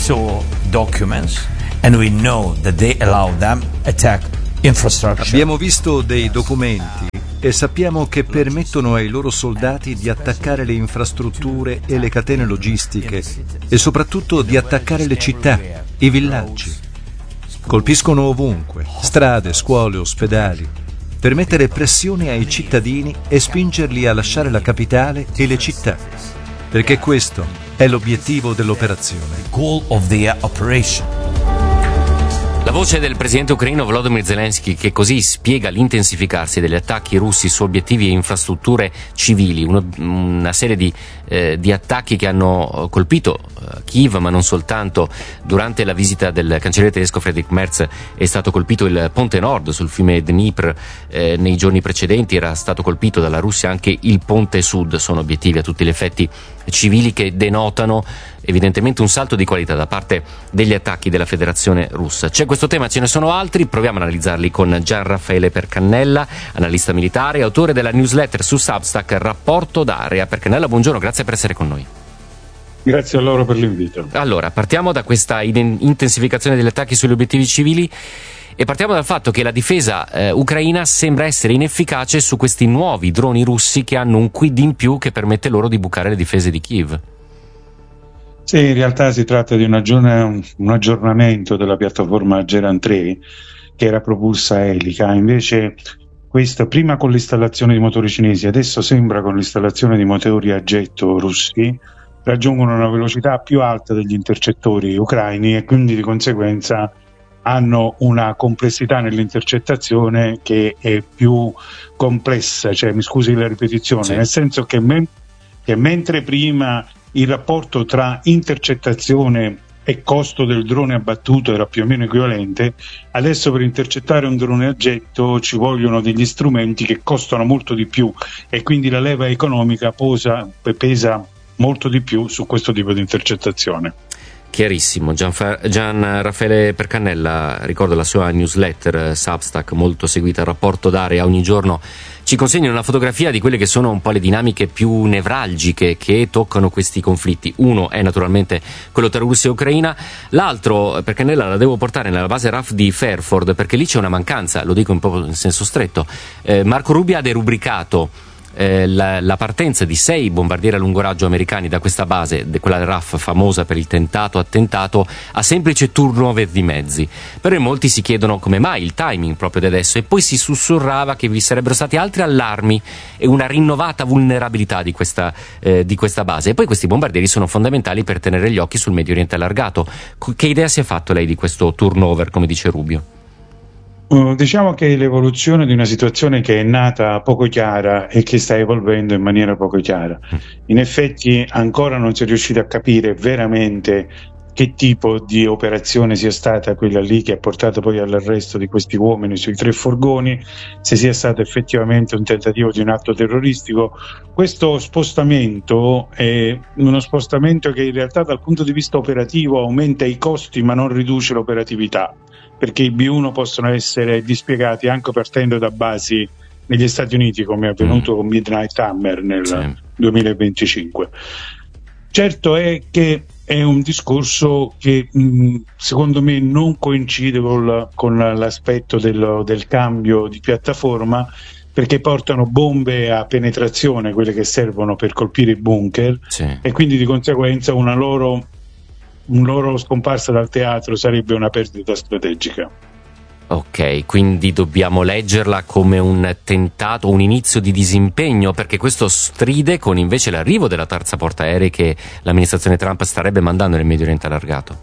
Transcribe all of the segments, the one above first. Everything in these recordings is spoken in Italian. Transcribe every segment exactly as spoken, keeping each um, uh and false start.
saw documents and we know that they allow them attack infrastructure. Abbiamo visto dei documenti e sappiamo che permettono ai loro soldati di attaccare le infrastrutture e le catene logistiche e soprattutto di attaccare le città, i villaggi. Colpiscono ovunque, strade, scuole, ospedali, per mettere pressione ai cittadini e spingerli a lasciare la capitale e le città, perché questo è l'obiettivo dell'operazione. Goal of the operation. La voce del presidente ucraino Volodymyr Zelensky, che così spiega l'intensificarsi degli attacchi russi su obiettivi e infrastrutture civili, uno, una serie di, eh, di attacchi che hanno colpito eh, Kiev, ma non soltanto. Durante la visita del cancelliere tedesco Friedrich Merz è stato colpito il ponte nord sul fiume Dnipr, eh, nei giorni precedenti era stato colpito dalla Russia anche il ponte sud. Sono obiettivi a tutti gli effetti civili che denotano evidentemente un salto di qualità da parte degli attacchi della Federazione Russa. C'è questo tema, ce ne sono altri, proviamo ad analizzarli con Gian Raffaele Percannella, analista militare e autore della newsletter su Substack Rapporto d'Area. Percannella, buongiorno, grazie per essere con noi. Grazie a loro per l'invito. Allora, partiamo da questa intensificazione degli attacchi sugli obiettivi civili e partiamo dal fatto che la difesa eh, ucraina sembra essere inefficace su questi nuovi droni russi che hanno un quid in più che permette loro di bucare le difese di Kiev. Sì, in realtà si tratta di un, aggiorn- un aggiornamento della piattaforma Geran tre che era propulsa a elica, invece questo prima con l'installazione di motori cinesi, adesso sembra con l'installazione di motori a getto russi, raggiungono una velocità più alta degli intercettori ucraini e quindi di conseguenza hanno una complessità nell'intercettazione che è più complessa, cioè mi scusi la ripetizione, sì. Nel senso che, me- che mentre prima il rapporto tra intercettazione e costo del drone abbattuto era più o meno equivalente, adesso per intercettare un drone a getto ci vogliono degli strumenti che costano molto di più e quindi la leva economica posa, pesa molto di più su questo tipo di intercettazione. Chiarissimo. Gian, Gian Raffaele Percannella, ricordo la sua newsletter Substack molto seguita, Rapporto d'Area, ogni giorno ci consegna una fotografia di quelle che sono un po' le dinamiche più nevralgiche che toccano questi conflitti. Uno è naturalmente quello tra Russia e Ucraina, l'altro, Percannella, la devo portare nella base R A F di Fairford perché lì c'è una mancanza, lo dico un po' in senso stretto. eh, Marco Rubio ha derubricato Eh, la, la partenza di sei bombardieri a lungo raggio americani da questa base, de, quella R A F famosa per il tentato attentato, a semplice turnover di mezzi. Però in molti si chiedono come mai il timing proprio di adesso, e poi si sussurrava che vi sarebbero stati altri allarmi e una rinnovata vulnerabilità di questa, eh, di questa base. E poi questi bombardieri sono fondamentali per tenere gli occhi sul Medio Oriente allargato. Che idea si è fatto lei di questo turnover, come dice Rubio? Uh, diciamo che è l'evoluzione di una situazione che è nata poco chiara e che sta evolvendo in maniera poco chiara. In effetti ancora non si è riusciti a capire veramente che tipo di operazione sia stata quella lì che ha portato poi all'arresto di questi uomini sui tre furgoni, se sia stato effettivamente un tentativo di un atto terroristico. Questo spostamento è uno spostamento che in realtà dal punto di vista operativo aumenta i costi ma non riduce l'operatività, perché i B uno possono essere dispiegati anche partendo da basi negli Stati Uniti, come è avvenuto mm. con Midnight Hammer nel sì. duemilaventicinque. Certo è che è un discorso che mh, secondo me non coincide col, con l'aspetto del, del cambio di piattaforma, perché portano bombe a penetrazione, quelle che servono per colpire i bunker, sì. E quindi di conseguenza una loro un loro scomparsa dal teatro sarebbe una perdita strategica. Ok, quindi dobbiamo leggerla come un tentato, un inizio di disimpegno, perché questo stride con invece l'arrivo della terza portaerei che l'amministrazione Trump starebbe mandando nel Medio Oriente allargato.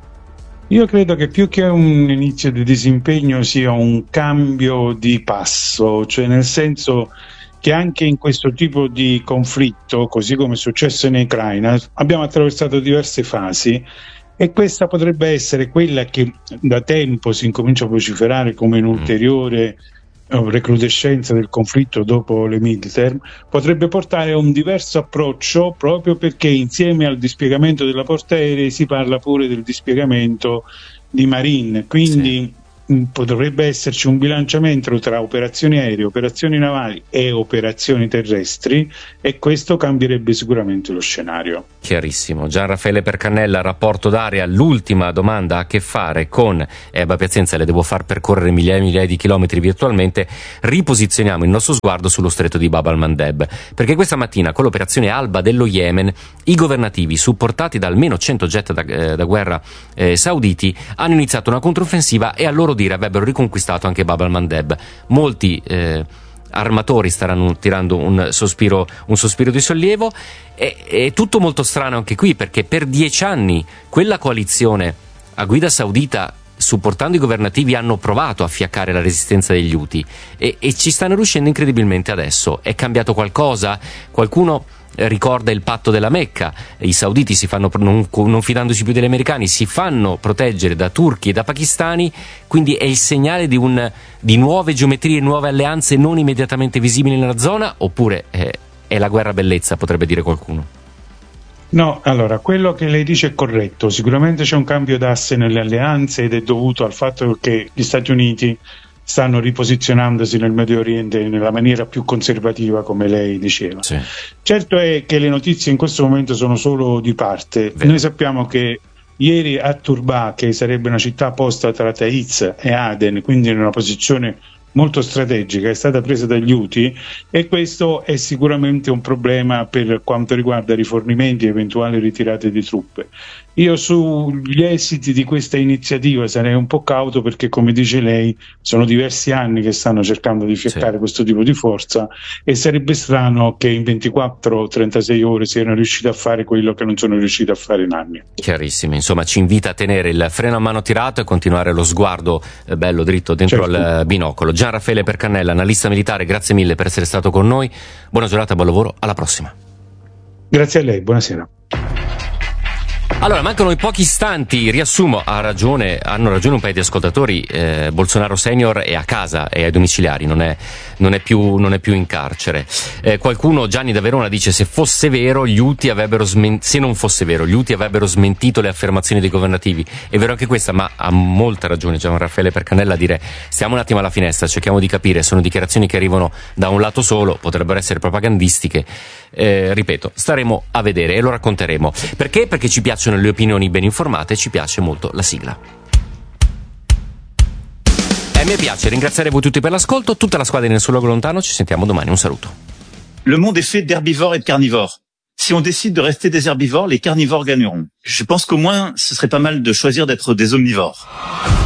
Io credo che più che un inizio di disimpegno sia un cambio di passo, cioè nel senso che anche in questo tipo di conflitto, così come è successo in Ucraina, abbiamo attraversato diverse fasi e questa potrebbe essere quella che da tempo si incomincia a vociferare come un'ulteriore recrudescenza del conflitto dopo le midterm, potrebbe portare a un diverso approccio, proprio perché insieme al dispiegamento della portaerei si parla pure del dispiegamento di Marine, quindi sì. potrebbe esserci un bilanciamento tra operazioni aeree, operazioni navali e operazioni terrestri, e questo cambierebbe sicuramente lo scenario. Chiarissimo. Gian Raffaele Percannella, rapporto d'area. L'ultima domanda ha a che fare con, e abba pazienza, le devo far percorrere migliaia e migliaia di chilometri virtualmente. Riposizioniamo il nostro sguardo sullo stretto di Bab al-Mandeb, perché questa mattina con l'operazione Alba dello Yemen i governativi, supportati da almeno cento jet da, eh, da guerra eh, sauditi, hanno iniziato una controffensiva e a loro dire avrebbero riconquistato anche Bab al-Mandeb. Molti eh, armatori staranno tirando un sospiro, un sospiro di sollievo. E, è tutto molto strano anche qui, perché per dieci anni quella coalizione a guida saudita, supportando i governativi, hanno provato a fiaccare la resistenza degli Houthi e, e ci stanno riuscendo incredibilmente adesso. È cambiato qualcosa? Qualcuno ricorda il patto della Mecca, i sauditi si fanno, non, non fidandosi più degli americani, si fanno proteggere da turchi e da pakistani, quindi è il segnale di, un, di nuove geometrie, nuove alleanze non immediatamente visibili nella zona, oppure è, è la guerra bellezza, potrebbe dire qualcuno? No, allora, quello che lei dice è corretto, sicuramente c'è un cambio d'asse nelle alleanze ed è dovuto al fatto che gli Stati Uniti stanno riposizionandosi nel Medio Oriente nella maniera più conservativa, come lei diceva. Sì. Certo è che le notizie in questo momento sono solo di parte. Vero. Noi sappiamo che ieri a Turba, che sarebbe una città posta tra Taiz e Aden, quindi in una posizione molto strategica, è stata presa dagli Houthi, e questo è sicuramente un problema per quanto riguarda rifornimenti e eventuali ritirate di truppe. Io sugli esiti di questa iniziativa sarei un po' cauto, perché, come dice lei, sono diversi anni che stanno cercando di fiaccare sì. questo tipo di forza, e sarebbe strano che in ventiquattro trentasei ore siano riusciti a fare quello che non sono riusciti a fare in anni. Chiarissimo, insomma ci invita a tenere il freno a mano tirato e continuare lo sguardo eh, bello dritto dentro certo. al binocolo. Gian Raffaele Percannella, analista militare, grazie mille per essere stato con noi, buona giornata, buon lavoro, alla prossima. Grazie a lei, buonasera. Allora, mancano i pochi istanti, riassumo, ha ragione, hanno ragione un paio di ascoltatori, eh, Bolsonaro senior è a casa, è ai domiciliari, non è, non è più, non è più in carcere. Eh, qualcuno, Gianni da Verona, dice se fosse vero gli Houthi avrebbero smen- se non fosse vero gli Houthi avrebbero smentito le affermazioni dei governativi. È vero anche questa, ma ha molta ragione Gian Raffaele Percannella a dire stiamo un attimo alla finestra, cerchiamo di capire, sono dichiarazioni che arrivano da un lato solo, potrebbero essere propagandistiche. Eh, ripeto, staremo a vedere e lo racconteremo. Perché? Perché ci piacciono le opinioni ben informate e ci piace molto la sigla. E a me piace ringraziare voi tutti per l'ascolto, tutta la squadra Nel suo luogo lontano, ci sentiamo domani, un saluto. Le monde est fait d'herbivores et de carnivores. Si on décide de rester des herbivores, les carnivores gagneront. Je pense qu'au moins, ce serait pas mal de choisir d'être des omnivores.